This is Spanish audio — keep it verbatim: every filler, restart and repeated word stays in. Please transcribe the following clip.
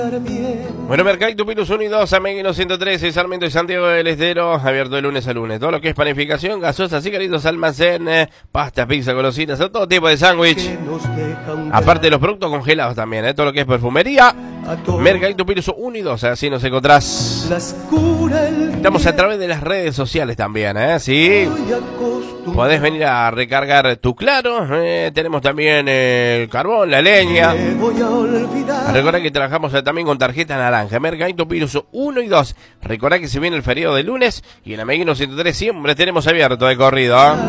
Bueno, Mercadito Pirus uno y dos, Ameguino ciento trece, Sarmiento y Santiago del Estero, abierto de lunes a lunes. Todo lo que es panificación, gasosas, cigaritos, almacén, eh, pastas, pizza, golosinas, todo tipo de sándwich. Aparte de los productos congelados también, eh, todo lo que es perfumería. Mercadito Pirus uno y dos, así nos encontrás. Estamos a través de las redes sociales también, ¿eh? Sí. Podés venir a recargar tu Claro. Eh, tenemos también el carbón, la leña. Recuerda que trabajamos también con tarjeta naranja. Mercadito Pirus uno y dos. Recuerda que se viene el feriado de lunes y en Ameguino ciento tres siempre tenemos abierto de corrido, ¿eh?